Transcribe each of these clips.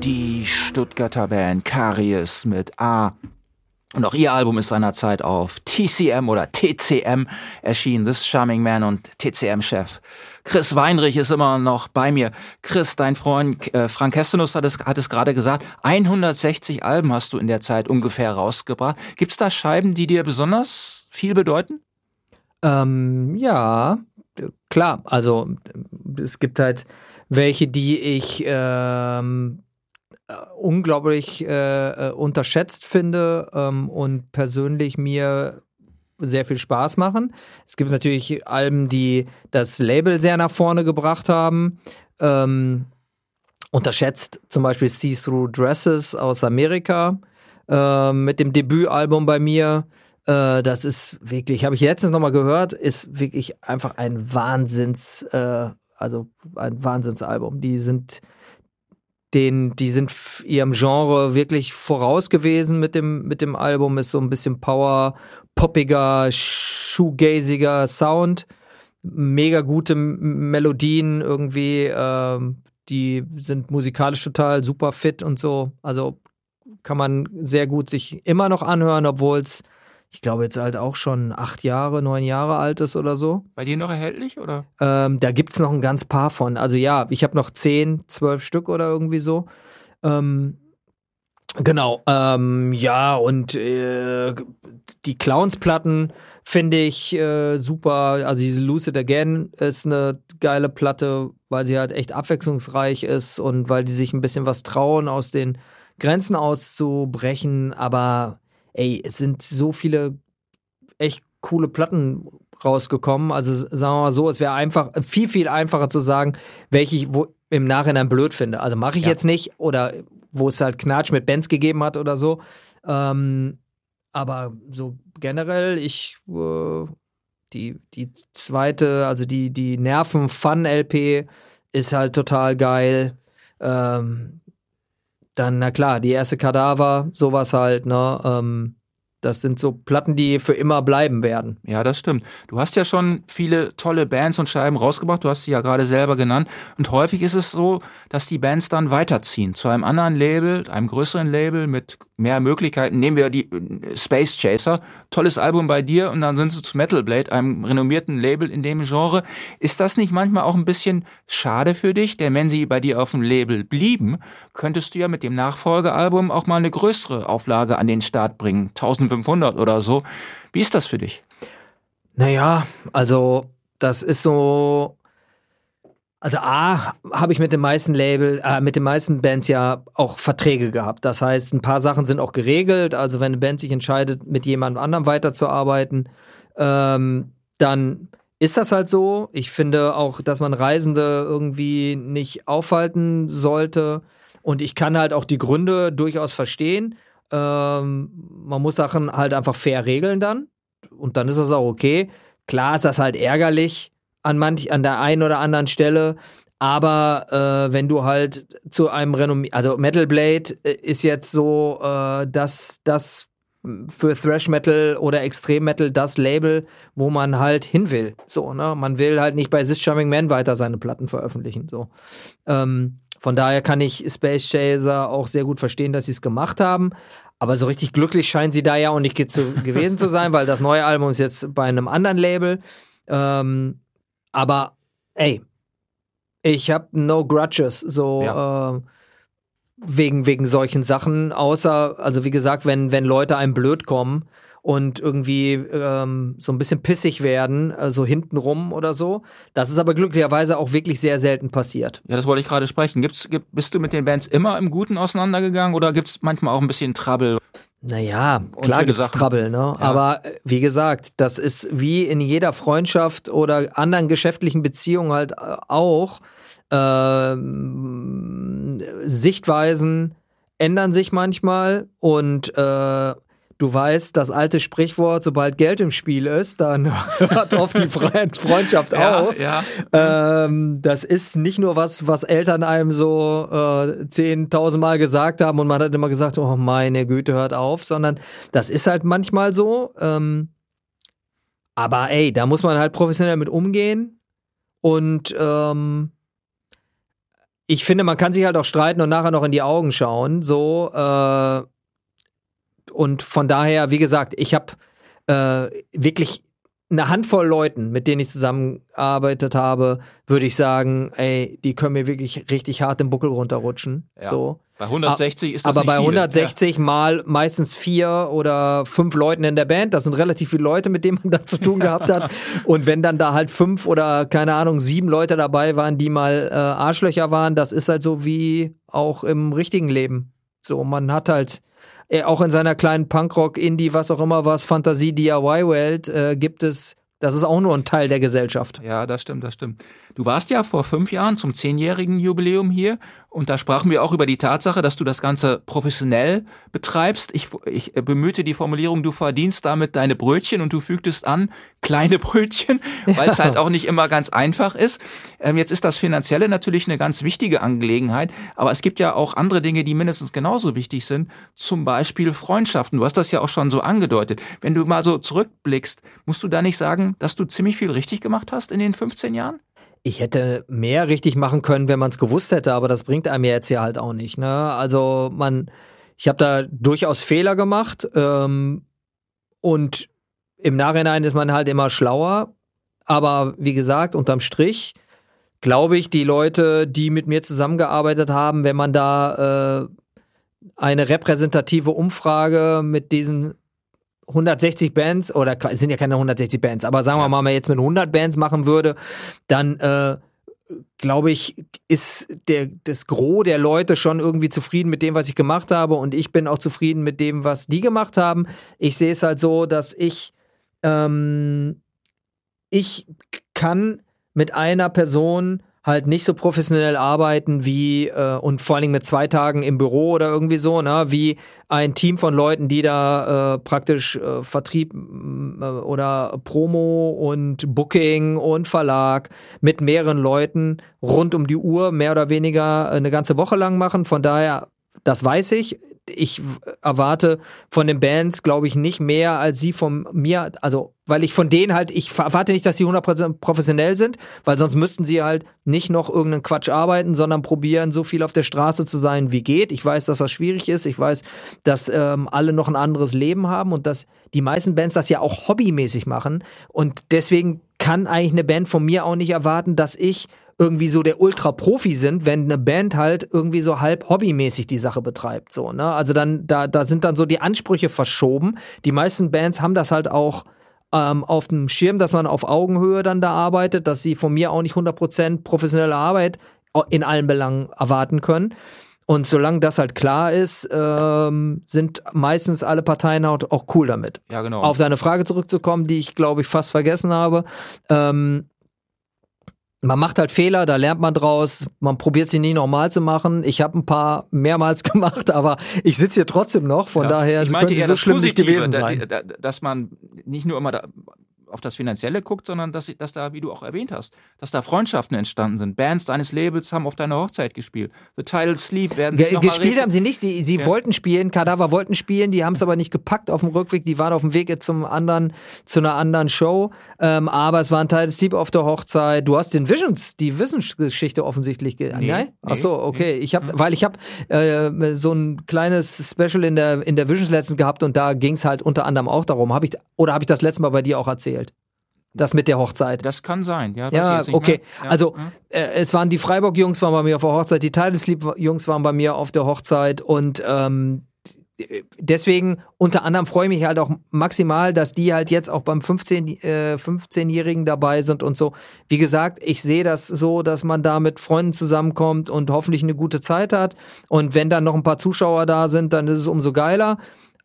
die Stuttgarter Band Karies mit A. Und auch ihr Album ist seinerzeit auf TCM oder TCM erschienen, This Charming Man, und TCM-Chef Chris Weinrich ist immer noch bei mir. Chris, dein Freund Frank Hessenus hat es gerade gesagt, 160 Alben hast du in der Zeit ungefähr rausgebracht. Gibt's da Scheiben, die dir besonders viel bedeuten? Ja, klar. Also es gibt halt welche, die ich unglaublich unterschätzt finde und persönlich mir sehr viel Spaß machen. Es gibt natürlich Alben, die das Label sehr nach vorne gebracht haben. Unterschätzt zum Beispiel See-Through Dresses aus Amerika mit dem Debütalbum bei mir. Das ist wirklich, habe ich letztens nochmal gehört, ist wirklich einfach ein Wahnsinnsalbum. Die sind ihrem Genre wirklich voraus gewesen mit dem Album. Ist so ein bisschen poppiger, shoegaziger Sound. Mega gute Melodien irgendwie. Die sind musikalisch total super fit und so. Also kann man sehr gut sich immer noch anhören, obwohl es, ich glaube, jetzt halt auch schon 9 Jahre alt ist oder so. Bei dir noch erhältlich, oder? Da gibt's noch ein ganz paar von. Also ja, ich habe noch 10, 12 Stück oder irgendwie so. Genau. Ja, und die Clowns-Platten finde ich super. Also diese Lucid Again ist eine geile Platte, weil sie halt echt abwechslungsreich ist und weil die sich ein bisschen was trauen, aus den Grenzen auszubrechen. Aber ey, es sind so viele echt coole Platten rausgekommen. Also sagen wir mal so, es wäre einfach viel, viel einfacher zu sagen, welche ich im Nachhinein blöd finde. Also mache ich jetzt nicht, oder wo es halt Knatsch mit Bands gegeben hat oder so. Aber so generell, die zweite, also die Nerven-Fun-LP ist halt total geil. Dann, na klar, die erste Kadaver, sowas halt, ne? Das sind so Platten, die für immer bleiben werden. Ja, das stimmt. Du hast ja schon viele tolle Bands und Scheiben rausgebracht, du hast sie ja gerade selber genannt. Und häufig ist es so, dass die Bands dann weiterziehen zu einem anderen Label, einem größeren Label mit mehr Möglichkeiten. Nehmen wir die Space Chaser, tolles Album bei dir, und dann sind sie zu Metal Blade, einem renommierten Label in dem Genre. Ist das nicht manchmal auch ein bisschen schade für dich? Denn wenn sie bei dir auf dem Label blieben, könntest du ja mit dem Nachfolgealbum auch mal eine größere Auflage an den Start bringen. 1500 oder so. Wie ist das für dich? Naja, also das ist so. Also habe ich mit den meisten mit den meisten Bands ja auch Verträge gehabt. Das heißt, ein paar Sachen sind auch geregelt. Also wenn eine Band sich entscheidet, mit jemand anderem weiterzuarbeiten, dann ist das halt so. Ich finde auch, dass man Reisende irgendwie nicht aufhalten sollte. Und ich kann halt auch die Gründe durchaus verstehen. Man muss Sachen halt einfach fair regeln dann. Und dann ist das auch okay. Klar ist das halt ärgerlich an der einen oder anderen Stelle, aber wenn du halt zu einem also Metal Blade ist jetzt so das für Thrash Metal oder Extrem Metal das Label, wo man halt hin will. So, ne? Man will halt nicht bei This Charming Man weiter seine Platten veröffentlichen. So. Von daher kann ich Space Chaser auch sehr gut verstehen, dass sie es gemacht haben. Aber so richtig glücklich scheinen sie da ja auch nicht gewesen zu sein, weil das neue Album ist jetzt bei einem anderen Label. Aber ey, ich habe no grudges, so wegen solchen Sachen, außer, also wie gesagt, wenn Leute einem blöd kommen und irgendwie so ein bisschen pissig werden, so hintenrum oder so. Das ist aber glücklicherweise auch wirklich sehr selten passiert. Ja, das wollte ich gerade sprechen. Bist du mit den Bands immer im Guten auseinandergegangen oder gibt's manchmal auch ein bisschen Trouble? Naja, klar gibt's Trouble, ne? Ja. Aber wie gesagt, das ist wie in jeder Freundschaft oder anderen geschäftlichen Beziehungen halt auch. Sichtweisen ändern sich manchmal und du weißt, das alte Sprichwort, sobald Geld im Spiel ist, dann hört oft die Freundschaft auf. Ja. Das ist nicht nur was Eltern einem so 10.000 Mal gesagt haben und man hat immer gesagt, oh meine Güte, hört auf, sondern das ist halt manchmal so. Aber ey, da muss man halt professionell mit umgehen und ich finde, man kann sich halt auch streiten und nachher noch in die Augen schauen, so, und von daher, wie gesagt, ich habe wirklich eine Handvoll Leuten, mit denen ich zusammengearbeitet habe, würde ich sagen, ey, die können mir wirklich richtig hart den Buckel runterrutschen. Ja. So. Bei 160 ist das aber nicht bei viel. 160 mal meistens 4 oder 5 Leuten in der Band, das sind relativ viele Leute, mit denen man da zu tun gehabt hat. Und wenn dann da halt 5 oder, keine Ahnung, 7 Leute dabei waren, die mal Arschlöcher waren, das ist halt so wie auch im richtigen Leben. So, man hat halt auch in seiner kleinen Punkrock, Indie, was auch immer was, Fantasie-DIY-Welt gibt es, das ist auch nur ein Teil der Gesellschaft. Ja, das stimmt. Du warst ja vor 5 Jahren zum 10-jährigen Jubiläum hier und da sprachen wir auch über die Tatsache, dass du das Ganze professionell betreibst. Ich bemühte die Formulierung, du verdienst damit deine Brötchen und du fügtest an, kleine Brötchen, weil es halt auch nicht immer ganz einfach ist. Jetzt ist das Finanzielle natürlich eine ganz wichtige Angelegenheit, aber es gibt ja auch andere Dinge, die mindestens genauso wichtig sind, zum Beispiel Freundschaften. Du hast das ja auch schon so angedeutet. Wenn du mal so zurückblickst, musst du da nicht sagen, dass du ziemlich viel richtig gemacht hast in den 15 Jahren? Ich hätte mehr richtig machen können, wenn man es gewusst hätte, aber das bringt einem jetzt ja halt auch nicht. Ne? Also ich habe da durchaus Fehler gemacht und im Nachhinein ist man halt immer schlauer. Aber wie gesagt, unterm Strich glaube ich, die Leute, die mit mir zusammengearbeitet haben, wenn man da eine repräsentative Umfrage mit diesen 160 Bands, oder es sind ja keine 160 Bands, aber sagen wir mal, wenn man jetzt mit 100 Bands machen würde, dann glaube ich, ist das Gros der Leute schon irgendwie zufrieden mit dem, was ich gemacht habe, und ich bin auch zufrieden mit dem, was die gemacht haben. Ich sehe es halt so, dass ich kann mit einer Person halt nicht so professionell arbeiten wie und vor allen Dingen mit 2 Tagen im Büro oder irgendwie so, ne, wie ein Team von Leuten, die da praktisch Vertrieb oder Promo und Booking und Verlag mit mehreren Leuten rund um die Uhr mehr oder weniger eine ganze Woche lang machen. Von daher, das weiß ich. Ich erwarte von den Bands, glaube ich, nicht mehr als sie von mir, also weil ich von denen halt, ich erwarte nicht, dass sie 100% professionell sind, weil sonst müssten sie halt nicht noch irgendeinen Quatsch arbeiten, sondern probieren, so viel auf der Straße zu sein, wie geht. Ich weiß, dass das schwierig ist. Ich weiß, dass alle noch ein anderes Leben haben und dass die meisten Bands das ja auch hobbymäßig machen. Und deswegen kann eigentlich eine Band von mir auch nicht erwarten, dass ich irgendwie so der Ultra-Profi sind, wenn eine Band halt irgendwie so halb hobbymäßig die Sache betreibt, so, ne? Also dann, da sind dann so die Ansprüche verschoben. Die meisten Bands haben das halt auch auf dem Schirm, dass man auf Augenhöhe dann da arbeitet, dass sie von mir auch nicht 100% professionelle Arbeit in allen Belangen erwarten können. Und solange das halt klar ist, sind meistens alle Parteien auch cool damit. Ja, genau. Auf seine Frage zurückzukommen, die ich, glaube ich, fast vergessen habe, man macht halt Fehler, da lernt man draus, man probiert sie nie nochmal zu machen. Ich habe ein paar mehrmals gemacht, aber ich sitze hier trotzdem noch, von daher können sie so schlimm nicht gewesen sein. Dass man nicht nur immer auf das Finanzielle guckt, sondern dass da, wie du auch erwähnt hast, dass da Freundschaften entstanden sind. Bands deines Labels haben auf deiner Hochzeit gespielt. The Title Sleep werden sich gespielt haben sie nicht, sie wollten spielen, Kadaver wollten spielen, die haben es aber nicht gepackt auf dem Rückweg, die waren auf dem Weg jetzt zu einer anderen Show, aber es war ein Title Sleep auf der Hochzeit. Du hast die Visions-Geschichte offensichtlich Nein? Achso, okay. Ich habe so ein kleines Special in der Visions letztens gehabt und da ging es halt unter anderem auch darum. Habe ich das letzte Mal bei dir auch erzählt? Das mit der Hochzeit. Das kann sein, ja. Ja, okay. Ja. Also, es waren die Freiburg-Jungs waren bei mir auf der Hochzeit, die Title Sleep-Jungs waren bei mir auf der Hochzeit und deswegen unter anderem freue ich mich halt auch maximal, dass die halt jetzt auch beim 15-Jährigen dabei sind und so. Wie gesagt, ich sehe das so, dass man da mit Freunden zusammenkommt und hoffentlich eine gute Zeit hat. Und wenn dann noch ein paar Zuschauer da sind, dann ist es umso geiler.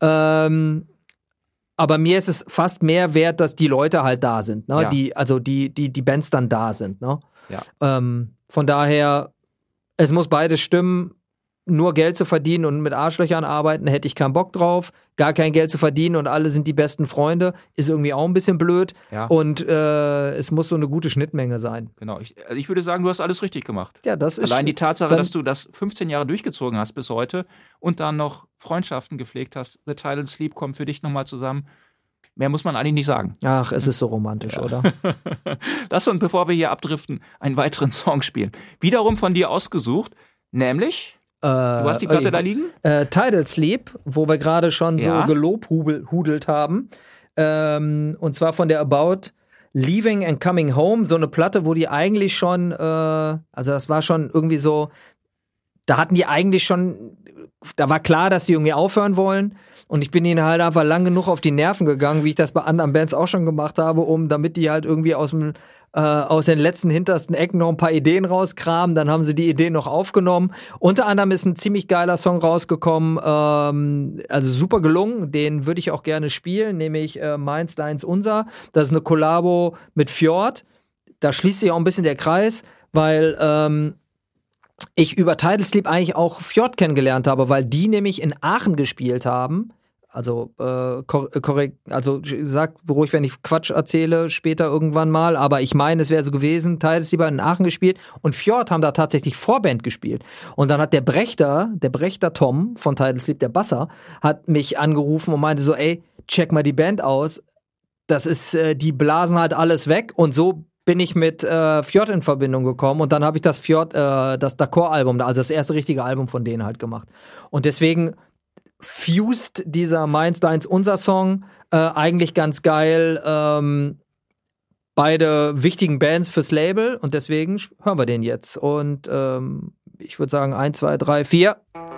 Aber mir ist es fast mehr wert, dass die Leute halt da sind, ne? Ja. Die Bands dann da sind, ne? Ja. Von daher, es muss beides stimmen. Nur Geld zu verdienen und mit Arschlöchern arbeiten, hätte ich keinen Bock drauf. Gar kein Geld zu verdienen und alle sind die besten Freunde, ist irgendwie auch ein bisschen blöd. Ja. Und es muss so eine gute Schnittmenge sein. Genau. Ich würde sagen, du hast alles richtig gemacht. Ja, das ist allein die Tatsache, dass du das 15 Jahre durchgezogen hast bis heute und dann noch Freundschaften gepflegt hast. The Title Sleep kommt für dich nochmal zusammen. Mehr muss man eigentlich nicht sagen. Ach, es ist so romantisch, ja. Oder? Lass uns, bevor wir hier abdriften, einen weiteren Song spielen. Wiederum von dir ausgesucht. Nämlich? Du hast die Platte da liegen? Tidal Sleep, wo wir gerade schon so Ja. gelobhudelt haben. Und zwar von der About Leaving and Coming Home. So eine Platte, wo die eigentlich schon, also das war schon irgendwie so, da hatten die eigentlich schon, da war klar, dass sie irgendwie aufhören wollen. Und ich bin ihnen halt einfach lang genug auf die Nerven gegangen, wie ich das bei anderen Bands auch schon gemacht habe, damit die halt irgendwie aus den letzten, hintersten Ecken noch ein paar Ideen rauskramen. Dann haben sie die Ideen noch aufgenommen. Unter anderem ist ein ziemlich geiler Song rausgekommen, also super gelungen. Den würde ich auch gerne spielen, nämlich Meins, Deins, Unser. Das ist eine Kollabo mit Fjord. Da schließt sich auch ein bisschen der Kreis, weil ich über Tidal Sleep eigentlich auch Fjord kennengelernt habe, weil die nämlich in Aachen gespielt haben. Also korrekt, also sagt ruhig, wenn ich Quatsch erzähle, später irgendwann mal, aber ich meine, es wäre so gewesen, Tidal Sleep hat in Aachen gespielt und Fjord haben da tatsächlich Vorband gespielt. Und dann hat der Brechter Tom von Tidal Sleep, der Basser, hat mich angerufen und meinte so, ey, check mal die Band aus, das ist, die blasen halt alles weg und so bin ich mit Fjord in Verbindung gekommen und dann habe ich das D'accord-Album, also das erste richtige Album von denen halt gemacht. Und deswegen fused dieser Meins, Deins, Unser Song eigentlich ganz geil beide wichtigen Bands fürs Label und deswegen hören wir den jetzt. Und ich würde sagen 1, 2, 3, 4